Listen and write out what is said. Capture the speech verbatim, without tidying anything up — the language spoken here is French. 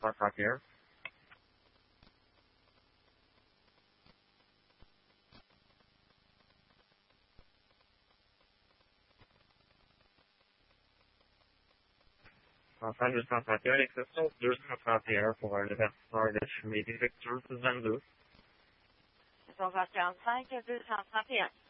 Aircraft here. Los Angeles Transporteur, exception deux cent trente et un pour un répertoire de fumée défectueuse vingt-deux. Ils sont vers quarante-cinq, deux cent trente et un.